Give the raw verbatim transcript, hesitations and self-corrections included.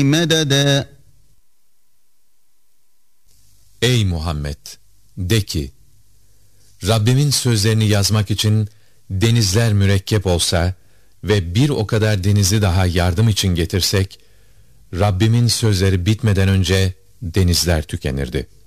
مددا. Ey Muhammed! De ki, Rabbimin sözlerini yazmak için denizler mürekkep olsa ve bir o kadar denizi daha yardım için getirsek, Rabbimin sözleri bitmeden önce denizler tükenirdi.